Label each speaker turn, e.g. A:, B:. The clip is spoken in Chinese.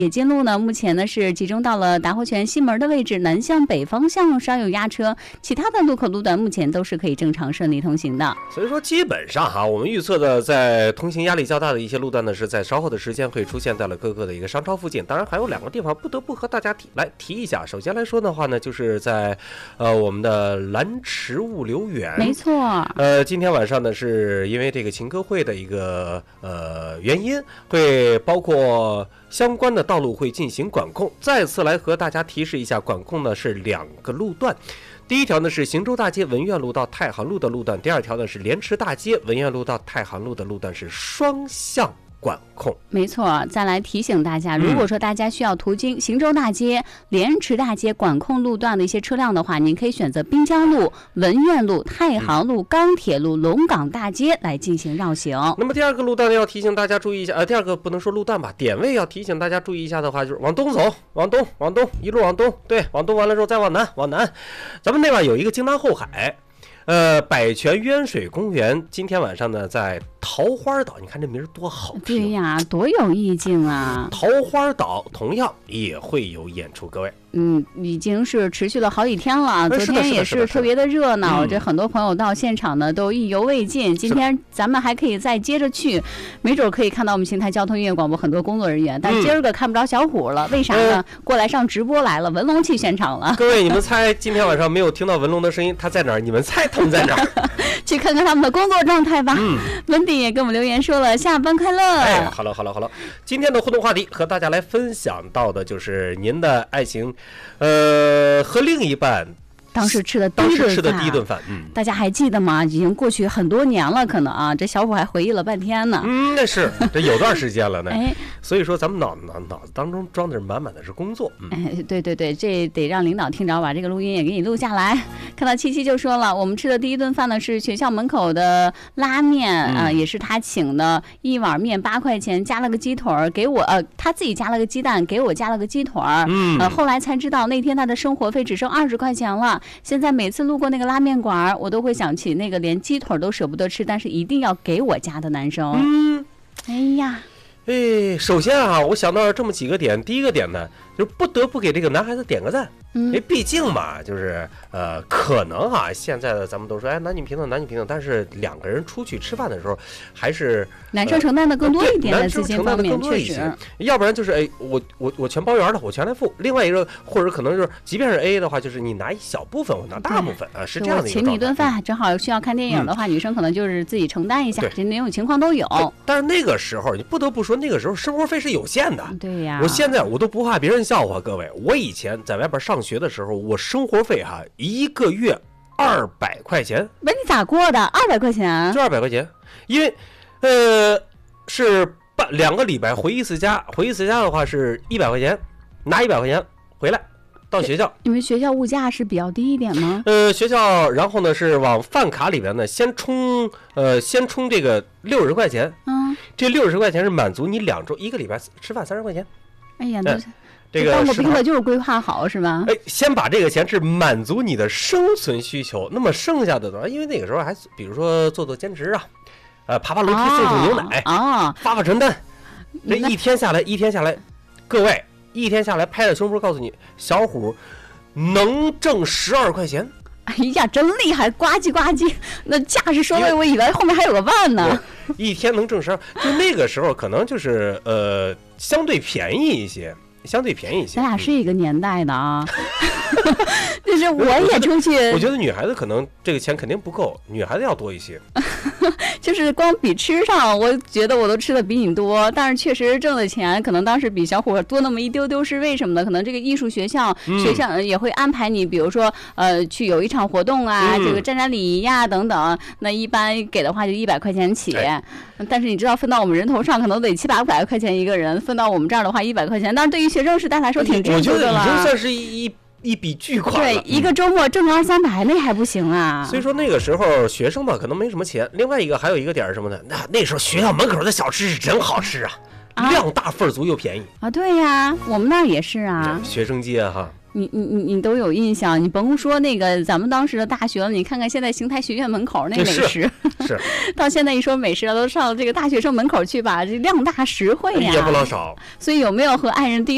A: 冶金路呢，目前呢是集中到了达活泉西门的位置，南向北方向稍有压车，其他的路口路段目前都是可以正常顺利通行的。
B: 所以说基本上哈，我们预测的在通行压力较大的一些路段呢，是在稍后的时间会出现在了各个的一个商超附近。当然还有2个地方不得不和大家提一下。首先来说的话呢，就是在我们的蓝池物流园，
A: 没错。
B: 今天晚上呢，是因为这个琴歌会的一个原因，会包括相关的道路会进行管控。再次来和大家提示一下，管控呢是2个路段。第一条呢是行舟大街文苑路到太行路的路段，第2条呢是莲池大街文苑路到太行路的路段，是双向管控。
A: 没错，再来提醒大家，如果说大家需要途经行舟大街、莲池大街管控路段的一些车辆的话，您可以选择滨江路、文苑路、太行路、钢铁路、龙岗大街来进行绕行。
B: 那么第2个路段要提醒大家注意一下，第2个不能说路段吧，点位要提醒大家注意一下的话，就是往东走，往东，一路往东，对，往东完了之后再往南，咱们那边有一个京南后海。百泉渊水公园今天晚上呢在桃花岛，你看这名儿多好听。
A: 对呀，多有意境啊！
B: 桃花岛同样也会有演出，各位。
A: 已经是持续了好几天了，昨天也是特别的热闹，这很多朋友到现场呢都意犹未尽。今天咱们还可以再接着去，没准可以看到我们邢台交通音乐广播很多工作人员，但今儿个看不着小虎了，为啥呢？过来上直播来了，文龙去现场了。
B: 各位，你们猜今天晚上没有听到文龙的声音，他在哪儿？你们猜他们在哪儿？
A: 去看看他们的工作状态吧。文迪也跟我们留言说了，下班快乐。
B: 好了。今天的互动话题和大家来分享到的就是您的爱情，和另一半
A: 当时吃的第一顿饭，大家还记得吗？已经过去很多年了，可能啊，这小虎还回忆了半天呢。
B: 那是这有段时间了呢。所以说咱们脑子当中装的是满满的是工作。
A: 对，这得让领导听着，把这个录音也给你录下来。看到七七就说了，我们吃的第一顿饭呢是学校门口的拉面也是他请的，一碗面8块钱，加了个鸡腿给我，他自己加了个鸡蛋，给我加了个鸡腿后来才知道那天他的生活费只剩20块钱了。现在每次路过那个拉面馆，我都会想起那个连鸡腿都舍不得吃，但是一定要给我家的男生。
B: 首先啊，我想到了这么几个点。第一个点呢，就不得不给这个男孩子点个赞。毕竟嘛，就是可能啊，现在的咱们都说男女平等，但是2个人出去吃饭的时候，还是
A: 男生承担的更多一点，
B: 男生承担的更多一些。要不然就是我全包圆了，我全来付。另外一个或者可能就是，即便是 AA 的话，就是你拿一小部分，我拿大部分是这样的一个状态。请你
A: 一顿饭，正好需要看电影的话，女生可能就是自己承担一下，这哪种情况都有。
B: 但是那个时候你不得不说，那个时候生活费是有限的。
A: 对呀，
B: 我现在我都不怕别人笑话，各位，我以前在外边上学的时候，我生活费1个月200块钱。
A: 你咋过的？200块钱？
B: 就200块钱，因为是2个礼拜回一次家，的话是100块钱，拿100块钱回来到学校。
A: 因为学校物价是比较低一点吗？
B: 学校然后呢是往饭卡里边呢先充这个60块钱。这60块钱是满足你2周1个礼拜吃饭30块钱。
A: 哎呀，
B: 这个
A: 当过兵的就是规划好是吧？
B: 先把这个钱是满足你的生存需求，那么剩下的呢？因为那个时候还比如说做兼职爬楼梯，送牛奶发传单，这一天下来，各位一天下来拍着胸脯告诉你，小虎能挣12块钱。
A: 哎呀，真厉害，呱唧呱唧，那架势说的我以为后面还有个万呢。
B: 一天能挣12，就那个时候可能就是相对便宜一些。咱
A: 俩是一个年代的啊。就是我也出去，
B: 我觉得女孩子可能这个钱肯定不够，女孩子要多一些。
A: 就是光比吃上，我觉得我都吃的比你多，但是确实挣的钱可能当时比小虎多那么一丢丢，是为什么呢？可能这个艺术学校也会安排你，比如说去有一场活动这个站礼仪等等，那一般给的话就100块钱起。但是你知道分到我们人头上可能得700-800块钱一个人，分到我们这儿的话100块钱，但是对于学生时代来说挺值得的了。
B: 我觉得已经算是一笔巨款了。
A: 对，一个周末挣200-300那还不行啊。
B: 所以说那个时候学生吧可能没什么钱。另外一个还有一个点是什么呢？那时候学校门口的小吃是真好吃量大份足又便宜
A: 对呀，我们那儿也是
B: 学生街
A: 你都有印象，你甭说那个咱们当时的大学了，你看看现在邢台学院门口那美食，
B: 是
A: 到现在一说美食了，都上这个大学生门口去吧，这量大实惠
B: 也不老少。
A: 所以有没有和爱人第一